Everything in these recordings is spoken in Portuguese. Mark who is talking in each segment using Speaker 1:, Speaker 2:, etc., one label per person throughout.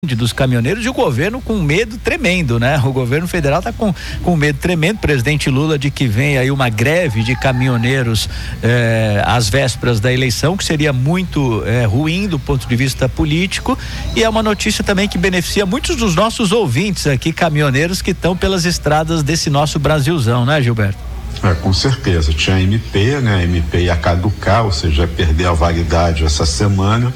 Speaker 1: dos caminhoneiros e o governo com medo tremendo, né? O governo federal tá com medo tremendo, presidente Lula, de que venha aí uma greve de caminhoneiros às vésperas da eleição, que seria muito ruim do ponto de vista político, e é uma notícia também que beneficia muitos dos nossos ouvintes aqui, caminhoneiros que estão pelas estradas desse nosso Brasilzão, né, Gilberto?
Speaker 2: Com certeza, tinha MP, né? A MP ia caducar, ou seja, ia perder a validade essa semana.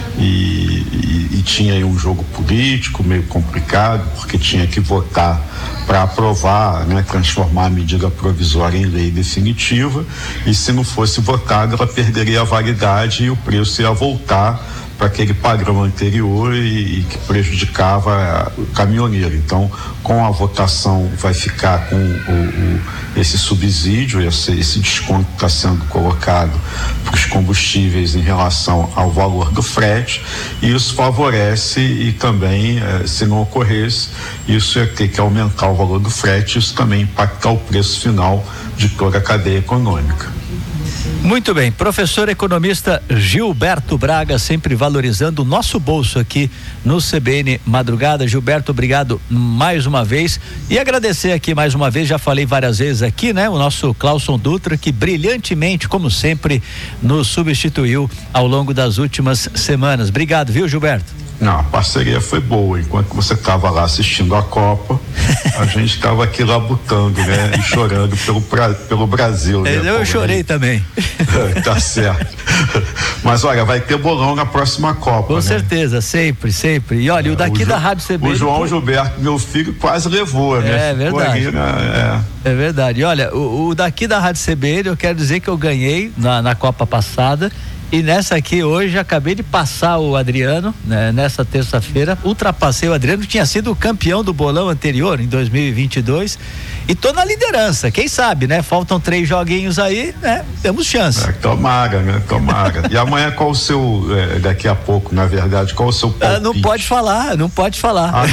Speaker 2: E tinha aí um jogo político meio complicado, porque tinha que votar para aprovar, né, transformar a medida provisória em lei definitiva, e se não fosse votada ela perderia a validade e o preço ia voltar para aquele padrão anterior e que prejudicava o caminhoneiro. Então, com a votação vai ficar com esse subsídio, esse desconto que está sendo colocado para os combustíveis em relação ao valor do frete, e isso favorece, e também, se não ocorresse, isso ia ter que aumentar o valor do frete, isso também impactar o preço final de toda a cadeia econômica.
Speaker 1: Muito bem, professor economista Gilberto Braga, sempre valorizando o nosso bolso aqui no CBN Madrugada. Gilberto, obrigado mais uma vez, e agradecer aqui mais uma vez, já falei várias vezes aqui, né? O nosso Clauson Dutra, que brilhantemente, como sempre, nos substituiu ao longo das últimas semanas. Obrigado, viu, Gilberto?
Speaker 2: Não, a parceria foi boa. Enquanto você estava lá assistindo a Copa, a gente estava aqui labutando, né? E chorando pelo Brasil, né?
Speaker 1: Eu chorei também.
Speaker 2: Tá certo. Mas olha, vai ter bolão na próxima Copa,
Speaker 1: com
Speaker 2: né?
Speaker 1: certeza, sempre. E olha, o daqui da Rádio CBN.
Speaker 2: O João Gilberto, meu filho, quase levou, né?
Speaker 1: É verdade. É verdade. E olha, o daqui da Rádio CBN, eu quero dizer que eu ganhei na Copa passada. E nessa aqui hoje acabei de passar o Adriano, né? Nessa terça-feira ultrapassei o Adriano, que tinha sido o campeão do bolão anterior em 2022, e tô na liderança, quem sabe, né? Faltam 3 joguinhos aí, né? Temos chance.
Speaker 2: Tomara, né? Tomara. E amanhã qual o seu, daqui a pouco, na verdade, qual o seu palpite?
Speaker 1: Não pode falar.
Speaker 2: Não pode falar?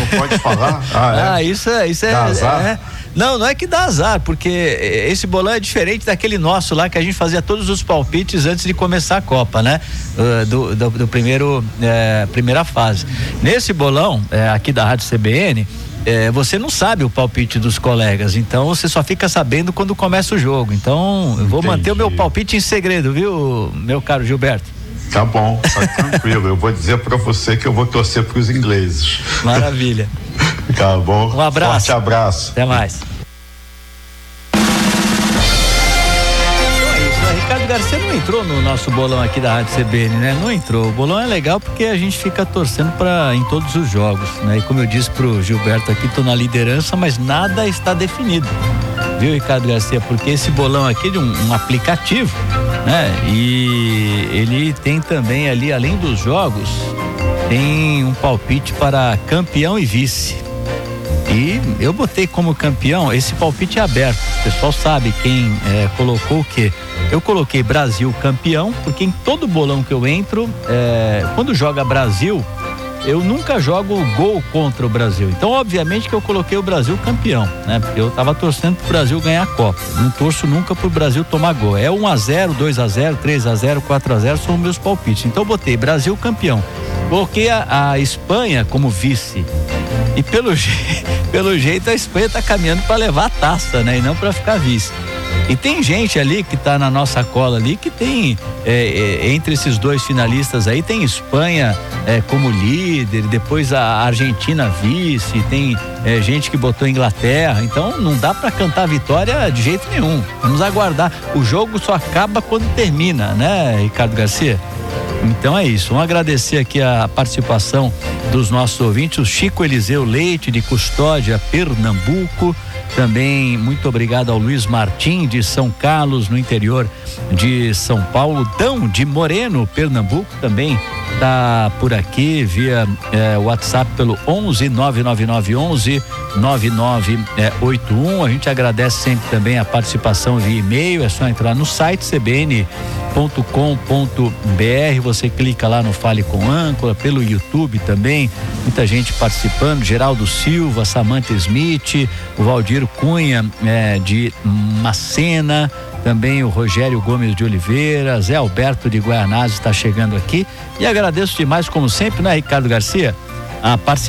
Speaker 1: Isso é azar. Não é que dá azar, porque esse bolão é diferente daquele nosso lá, que a gente fazia todos os palpites antes de começar a Copa, né? Do primeira fase. Nesse bolão, aqui da Rádio CBN, você não sabe o palpite dos colegas, então você só fica sabendo quando começa o jogo. Então, eu vou manter o meu palpite em segredo, viu, meu caro Gilberto?
Speaker 2: Tá bom, tá tranquilo. Eu vou dizer pra você que eu vou torcer pros ingleses.
Speaker 1: Maravilha.
Speaker 2: Tá bom.
Speaker 1: Um abraço.
Speaker 2: Forte abraço.
Speaker 1: Até mais. Então é isso, né? Ricardo Garcia não entrou no nosso bolão aqui da Rádio CBN, né? Não entrou. O bolão é legal porque a gente fica torcendo em todos os jogos, né? E como eu disse pro Gilberto aqui, tô na liderança, mas nada está definido. Viu, Ricardo Garcia? Porque esse bolão aqui é de um aplicativo, né? E ele tem também ali, além dos jogos, tem um palpite para campeão e vice. E eu botei como campeão, esse palpite é aberto, o pessoal sabe quem colocou o quê. Eu coloquei Brasil campeão, porque em todo bolão que eu entro, quando joga Brasil, eu nunca jogo gol contra o Brasil. Então, obviamente que eu coloquei o Brasil campeão, né? Porque eu tava torcendo pro Brasil ganhar a Copa. Não torço nunca pro Brasil tomar gol. É 1-0, 2-0, 3-0, 4-0, são meus palpites. Então, eu botei Brasil campeão. Coloquei a Espanha como vice. E pelo jeito a Espanha tá caminhando para levar a taça, né? E não para ficar vice. E tem gente ali que tá na nossa cola ali que tem, entre esses 2 finalistas aí, tem Espanha como líder, depois a Argentina vice, tem gente que botou Inglaterra. Então não dá para cantar vitória de jeito nenhum. Vamos aguardar. O jogo só acaba quando termina, né, Ricardo Garcia? Então é isso, vamos agradecer aqui a participação dos nossos ouvintes, o Chico Eliseu Leite de Custódia, Pernambuco. Também muito obrigado ao Luiz Martim de São Carlos, no interior de São Paulo. Dão de Moreno, Pernambuco, também tá por aqui via WhatsApp pelo 11-99911-9981. A gente agradece sempre também a participação via e-mail, é só entrar no site cbn.com.br, você clica lá no Fale com Âncora, pelo YouTube também, muita gente participando, Geraldo Silva, Samantha Smith, o Valdir Cunha de Macena, também o Rogério Gomes de Oliveira, Zé Alberto de Guaianazes está chegando aqui, e agradeço demais, como sempre, né, Ricardo Garcia? a parceria